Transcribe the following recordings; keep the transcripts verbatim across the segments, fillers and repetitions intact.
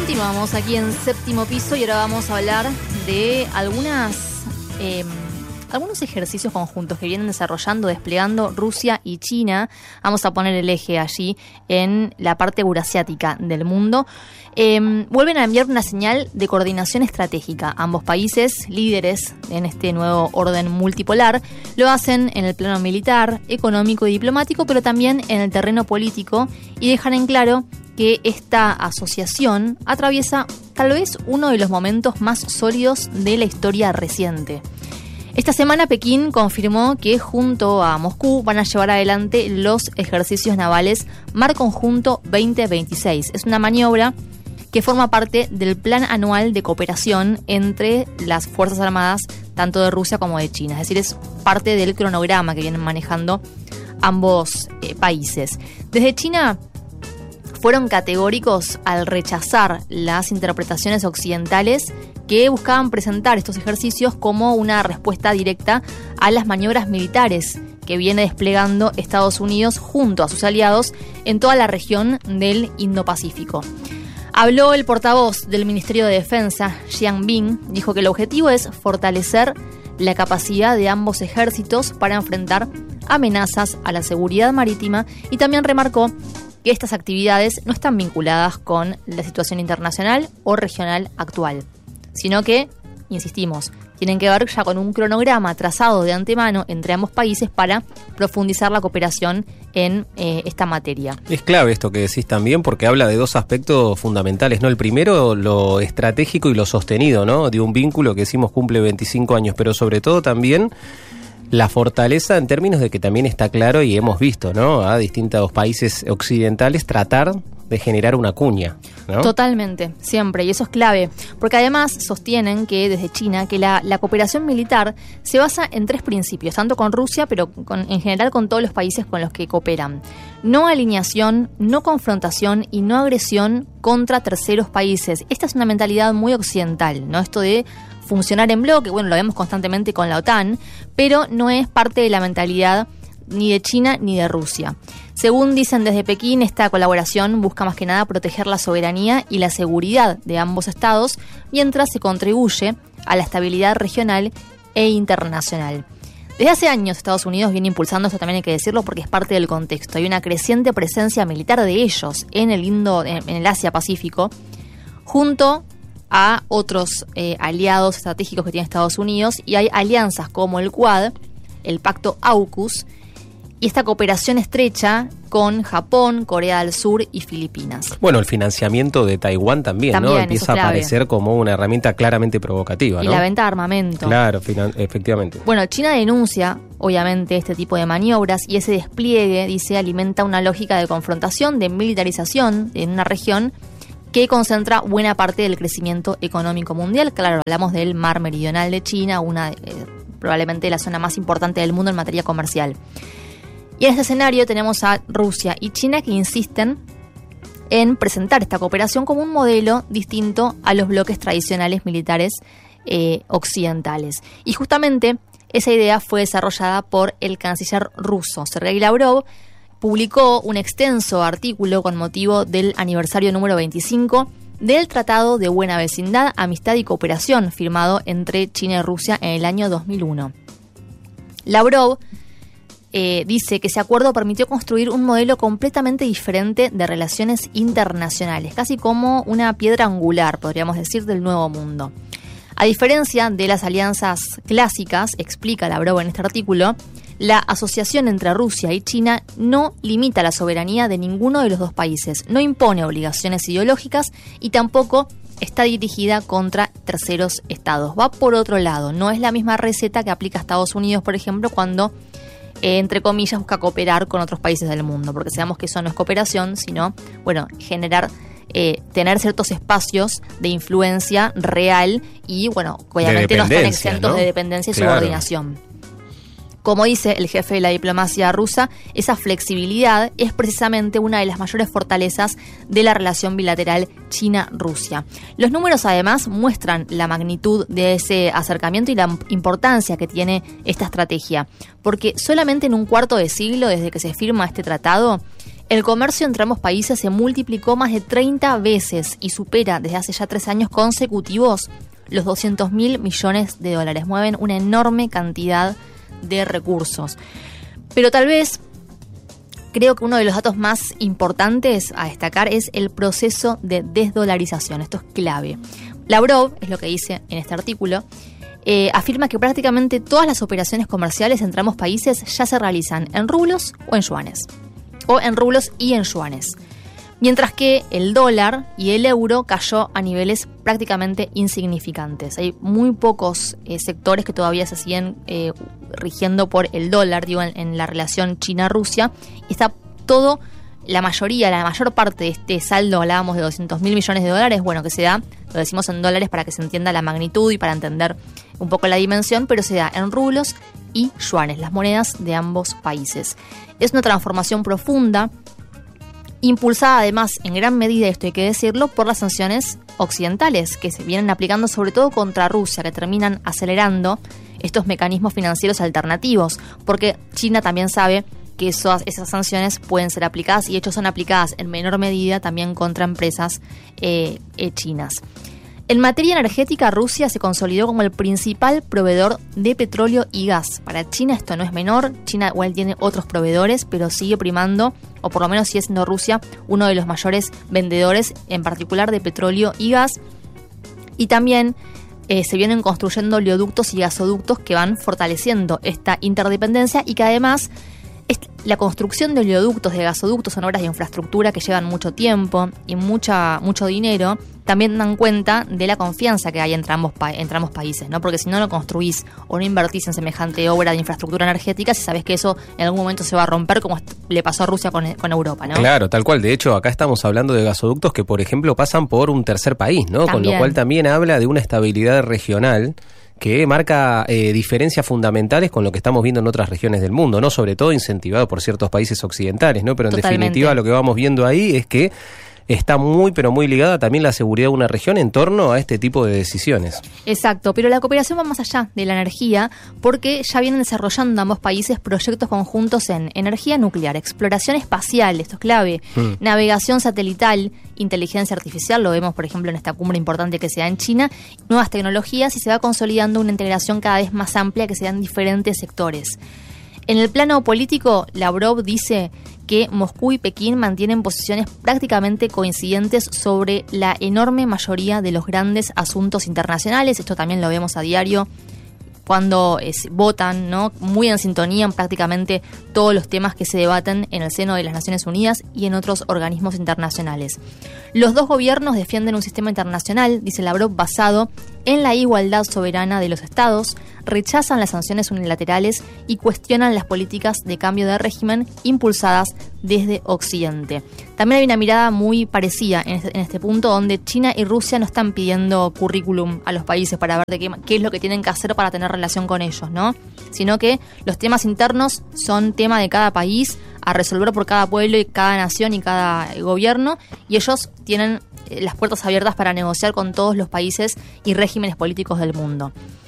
Continuamos aquí en Séptimo Piso y ahora vamos a hablar de algunas eh, algunos ejercicios conjuntos que vienen desarrollando, desplegando Rusia y China. Vamos a poner el eje allí en la parte eurasiática del mundo. Eh, vuelven a enviar una señal de coordinación estratégica. Ambos países, líderes en este nuevo orden multipolar, lo hacen en el plano militar, económico y diplomático, pero también en el terreno político, y dejan en claro que esta asociación atraviesa tal vez uno de los momentos más sólidos de la historia reciente. Esta semana Pekín confirmó que junto a Moscú van a llevar adelante los ejercicios navales Mar Conjunto veinte veintiséis. Es una maniobra que forma parte del plan anual de cooperación entre las Fuerzas Armadas tanto de Rusia como de China. Es decir, es parte del cronograma que vienen manejando ambos eh, países. Desde China fueron categóricos al rechazar las interpretaciones occidentales que buscaban presentar estos ejercicios como una respuesta directa a las maniobras militares que viene desplegando Estados Unidos junto a sus aliados en toda la región del Indo-Pacífico. Habló el portavoz del Ministerio de Defensa, Jiang Bin, dijo que el objetivo es fortalecer la capacidad de ambos ejércitos para enfrentar amenazas a la seguridad marítima, y también remarcó que estas actividades no están vinculadas con la situación internacional o regional actual, sino que, insistimos, tienen que ver ya con un cronograma trazado de antemano entre ambos países para profundizar la cooperación en eh, esta materia. Es clave esto que decís también, porque habla de dos aspectos fundamentales, ¿no? El primero, lo estratégico y lo sostenido, ¿no? De un vínculo que decimos cumple veinticinco años, pero sobre todo también la fortaleza en términos de que también está claro y hemos visto, ¿no?, a distintos países occidentales tratar de generar una cuña, ¿no? Totalmente, siempre, y eso es clave, porque además sostienen que desde China que la, la cooperación militar se basa en tres principios, tanto con Rusia, pero con, en general con todos los países con los que cooperan: no alineación, no confrontación y no agresión contra terceros países. Esta es una mentalidad muy occidental, ¿no? Esto de funcionar en bloque, bueno, lo vemos constantemente con la OTAN, pero no es parte de la mentalidad ni de China ni de Rusia. Según dicen desde Pekín, esta colaboración busca más que nada proteger la soberanía y la seguridad de ambos estados, mientras se contribuye a la estabilidad regional e internacional. Desde hace años Estados Unidos viene impulsando esto, también hay que decirlo, porque es parte del contexto. Hay una creciente presencia militar de ellos en el Indo, en el Asia-Pacífico, junto a otros eh, aliados estratégicos que tiene Estados Unidos, y hay alianzas como el Quad, el Pacto AUKUS, y esta cooperación estrecha con Japón, Corea del Sur y Filipinas. Bueno, el financiamiento de Taiwán también, también ¿no? Empieza a aparecer como una herramienta claramente provocativa, y ¿no? la venta de armamento. Claro, finan- efectivamente. Bueno, China denuncia, obviamente, este tipo de maniobras, y ese despliegue, dice, alimenta una lógica de confrontación, de militarización en una región que concentra buena parte del crecimiento económico mundial. Claro, hablamos del mar meridional de China, una eh, probablemente la zona más importante del mundo en materia comercial. Y en este escenario tenemos a Rusia y China que insisten en presentar esta cooperación como un modelo distinto a los bloques tradicionales militares eh, occidentales. Y justamente esa idea fue desarrollada por el canciller ruso, Sergei Lavrov. Publicó un extenso artículo con motivo del aniversario número veinticinco del Tratado de Buena Vecindad, Amistad y Cooperación firmado entre China y Rusia en el año dos mil uno. Lavrov eh, dice que ese acuerdo permitió construir un modelo completamente diferente de relaciones internacionales, casi como una piedra angular, podríamos decir, del nuevo mundo. A diferencia de las alianzas clásicas, explica Lavrov en este artículo, la asociación entre Rusia y China no limita la soberanía de ninguno de los dos países, no impone obligaciones ideológicas y tampoco está dirigida contra terceros estados. Va por otro lado, no es la misma receta que aplica Estados Unidos, por ejemplo, cuando, eh, entre comillas, busca cooperar con otros países del mundo, porque sabemos que eso no es cooperación, sino, bueno, generar, eh, tener ciertos espacios de influencia real y, bueno, obviamente no están exentos, ¿no?, de dependencia y claro, subordinación. Como dice el jefe de la diplomacia rusa, esa flexibilidad es precisamente una de las mayores fortalezas de la relación bilateral China-Rusia. Los números además muestran la magnitud de ese acercamiento y la importancia que tiene esta estrategia, porque solamente en un cuarto de siglo desde que se firma este tratado, El comercio entre ambos países se multiplicó más de treinta veces y supera desde hace ya tres años consecutivos los doscientos mil millones de dólares. Mueven una enorme cantidad de recursos. Pero tal vez, creo que uno de los datos más importantes a destacar es el proceso de desdolarización. Esto es clave. Lavrov, es lo que dice en este artículo, eh, afirma que prácticamente todas las operaciones comerciales entre ambos países ya se realizan en rublos o en yuanes. O en rublos y en yuanes. Mientras que el dólar y el euro cayó a niveles prácticamente insignificantes. Hay muy pocos eh, sectores que todavía se siguen eh, rigiendo por el dólar, digo, en, en la relación China-Rusia. Y está todo, la mayoría, la mayor parte de este saldo, hablábamos de doscientos mil millones de dólares, bueno, que se da, lo decimos en dólares para que se entienda la magnitud y para entender un poco la dimensión, pero se da en rublos y yuanes, las monedas de ambos países. Es una transformación profunda, impulsada además en gran medida, esto hay que decirlo, por las sanciones occidentales que se vienen aplicando sobre todo contra Rusia, que terminan acelerando estos mecanismos financieros alternativos, porque China también sabe que esas, esas sanciones pueden ser aplicadas y de hecho son aplicadas en menor medida también contra empresas eh, eh, chinas. En materia energética, Rusia se consolidó como el principal proveedor de petróleo y gas. Para China esto no es menor, China igual tiene otros proveedores, pero sigue primando, o por lo menos sigue siendo Rusia uno de los mayores vendedores, en particular de petróleo y gas. Y también eh, se vienen construyendo oleoductos y gasoductos que van fortaleciendo esta interdependencia y que además la construcción de oleoductos, de gasoductos, son obras de infraestructura que llevan mucho tiempo y mucha, mucho dinero. También dan cuenta de la confianza que hay entre ambos, pa- entre ambos países, ¿no? Porque si no lo construís o no invertís en semejante obra de infraestructura energética, si sabés que eso en algún momento se va a romper, como le pasó a Rusia con, con Europa, ¿no? Claro, tal cual. De hecho, acá estamos hablando de gasoductos que, por ejemplo, pasan por un tercer país, ¿no? También. Con lo cual también habla de una estabilidad regional que marca eh, diferencias fundamentales con lo que estamos viendo en otras regiones del mundo, ¿no? Sobre todo incentivado por ciertos países occidentales, ¿no? Pero en Totalmente. definitiva lo que vamos viendo ahí es que está muy, pero muy ligada también la seguridad de una región en torno a este tipo de decisiones. Exacto, pero la cooperación va más allá de la energía porque ya vienen desarrollando ambos países proyectos conjuntos en energía nuclear, exploración espacial, esto es clave, mm. navegación satelital, inteligencia artificial, lo vemos por ejemplo en esta cumbre importante que se da en China, nuevas tecnologías y se va consolidando una integración cada vez más amplia que se da en diferentes sectores. En el plano político, Lavrov dice que Moscú y Pekín mantienen posiciones prácticamente coincidentes sobre la enorme mayoría de los grandes asuntos internacionales. Esto también lo vemos a diario cuando es, votan, ¿no? Muy en sintonía en prácticamente todos los temas que se debaten en el seno de las Naciones Unidas y en otros organismos internacionales. Los dos gobiernos defienden un sistema internacional, dice Lavrov, basado en la igualdad soberana de los estados, rechazan las sanciones unilaterales y cuestionan las políticas de cambio de régimen impulsadas desde Occidente. También hay una mirada muy parecida en este, en este punto, donde China y Rusia no están pidiendo currículum a los países para ver de qué, qué es lo que tienen que hacer para tener relación con ellos, ¿no? Sino que los temas internos son tema de cada país, a resolver por cada pueblo y cada nación y cada gobierno, y ellos tienen las puertas abiertas para negociar con todos los países y regímenes políticos del mundo.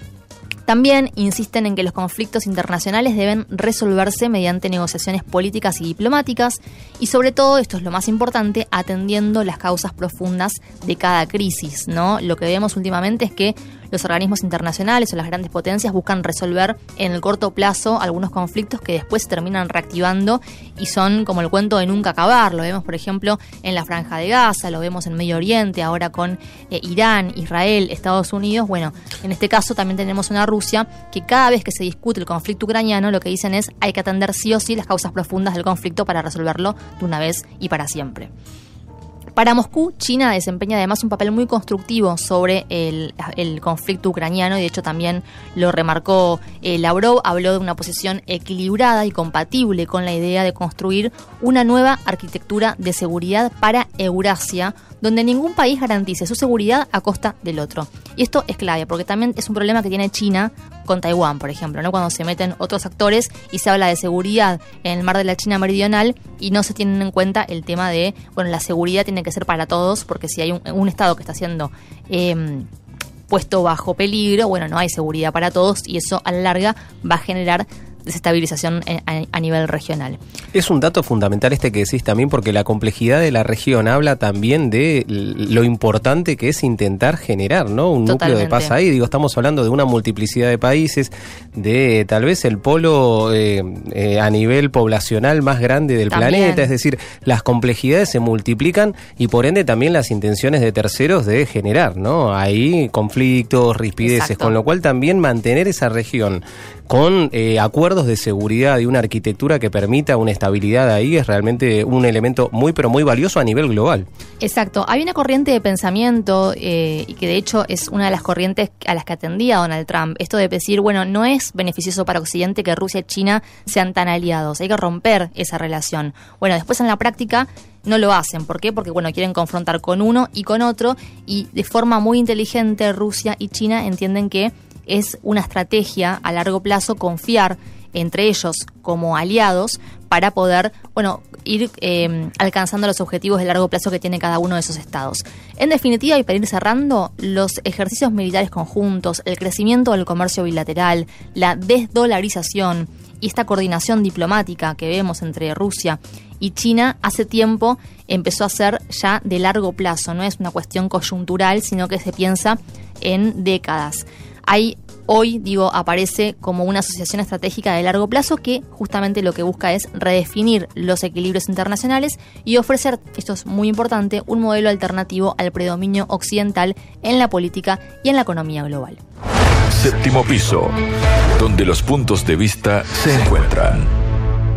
También insisten en que los conflictos internacionales deben resolverse mediante negociaciones políticas y diplomáticas y sobre todo, esto es lo más importante, atendiendo las causas profundas de cada crisis, ¿no? Lo que vemos últimamente es que los organismos internacionales o las grandes potencias buscan resolver en el corto plazo algunos conflictos que después se terminan reactivando y son como el cuento de nunca acabar. Lo vemos, por ejemplo, en la Franja de Gaza, lo vemos en Medio Oriente, ahora con eh, Irán, Israel, Estados Unidos. Bueno, en este caso también tenemos una Rusia que cada vez que se discute el conflicto ucraniano, lo que dicen es hay que atender sí o sí las causas profundas del conflicto para resolverlo de una vez y para siempre. Para Moscú, China desempeña además un papel muy constructivo sobre el, el conflicto ucraniano y de hecho también lo remarcó eh, Lavrov, habló de una posición equilibrada y compatible con la idea de construir una nueva arquitectura de seguridad para Eurasia, donde ningún país garantice su seguridad a costa del otro. Y esto es clave, porque también es un problema que tiene China con Taiwán, por ejemplo, ¿no? Cuando se meten otros actores y se habla de seguridad en el mar de la China Meridional y no se tiene en cuenta el tema de, bueno, la seguridad tiene que ser para todos, porque si hay un, un Estado que está siendo eh, puesto bajo peligro, bueno, no hay seguridad para todos y eso a la larga va a generar desestabilización a, a nivel regional. Es un dato fundamental este que decís también, porque la complejidad de la región habla también de lo importante que es intentar generar, ¿no? Un Totalmente. núcleo de paz ahí. Digo, estamos hablando de una multiplicidad de países, de tal vez el polo eh, eh, a nivel poblacional más grande del también. planeta, es decir, las complejidades se multiplican y por ende también las intenciones de terceros de generar, ¿no? Ahí conflictos, rispideces, Exacto. con lo cual también mantener esa región con eh, acuerdos de seguridad y una arquitectura que permita una estabilidad ahí es realmente un elemento muy pero muy valioso a nivel global. Exacto. Hay una corriente de pensamiento eh, y que de hecho es una de las corrientes a las que atendía Donald Trump. Esto de decir, bueno, no es beneficioso para Occidente que Rusia y China sean tan aliados. Hay que romper esa relación. Bueno, después en la práctica no lo hacen. ¿Por qué? Porque, bueno, quieren confrontar con uno y con otro y de forma muy inteligente Rusia y China entienden que es una estrategia a largo plazo confiar entre ellos como aliados para poder, bueno, ir eh, alcanzando los objetivos de largo plazo que tiene cada uno de esos estados. En definitiva, y para ir cerrando, los ejercicios militares conjuntos, el crecimiento del comercio bilateral, la desdolarización y esta coordinación diplomática que vemos entre Rusia y China hace tiempo empezó a ser ya de largo plazo, no es una cuestión coyuntural, sino que se piensa en décadas. Hay hoy, digo, aparece como una asociación estratégica de largo plazo que justamente lo que busca es redefinir los equilibrios internacionales y ofrecer, esto es muy importante, un modelo alternativo al predominio occidental en la política y en la economía global. Séptimo piso, donde los puntos de vista se encuentran.